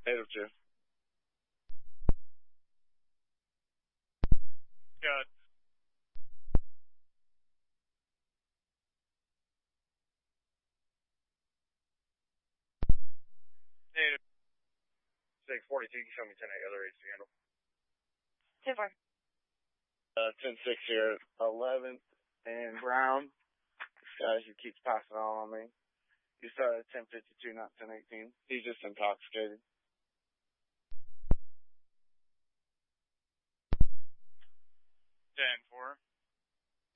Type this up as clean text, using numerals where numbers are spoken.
802. Good. Native. 642, you can show me 10 other rates to handle. 10-4. 10-6 here, 11th and Brown. This guy who keeps passing on me. He started at 10:52, not 10:18. He's just intoxicated. 10-4.